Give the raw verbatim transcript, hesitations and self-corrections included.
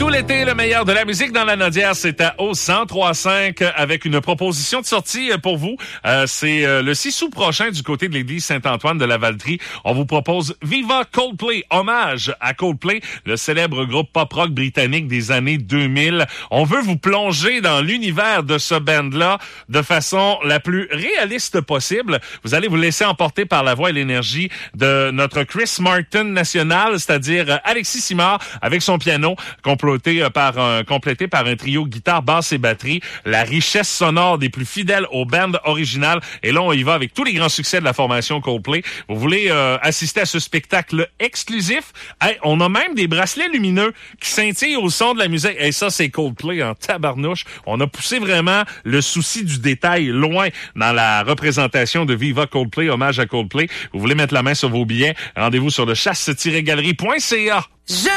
tout l'été, le meilleur de la musique dans la Nodière, c'est à O cent trois cinq avec une proposition de sortie pour vous. Euh, c'est euh, le six août prochain du côté de l'église Saint-Antoine de la Valtrie. On vous propose Viva Coldplay, hommage à Coldplay, le célèbre groupe pop-rock britannique des années deux mille. On veut vous plonger dans l'univers de ce band-là de façon la plus réaliste possible. Vous allez vous laisser emporter par la voix et l'énergie de notre Chris Martin national, c'est-à-dire Alexis Simard avec son piano, complété par un, complété par un trio guitare, basse et batterie. La richesse sonore des plus fidèles aux bandes originales. Et là, on y va avec tous les grands succès de la formation Coldplay. Vous voulez euh, assister à ce spectacle exclusif? Hey, on a même des bracelets lumineux qui scintillent au son de la musique. Et ça, c'est Coldplay en tabarnouche. On a poussé vraiment le souci du détail loin dans la représentation de Viva Coldplay, hommage à Coldplay. Vous voulez mettre la main sur vos billets? Rendez-vous sur le chasse tiret galerie point c a. Je